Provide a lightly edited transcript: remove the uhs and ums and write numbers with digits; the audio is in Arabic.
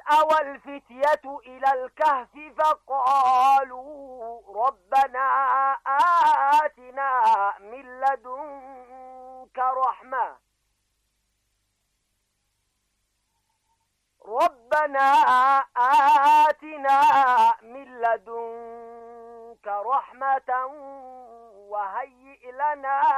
أوى الفتية إلى الكهف فقالوا ربنا آتنا من لدنك رحمة وهيئ لنا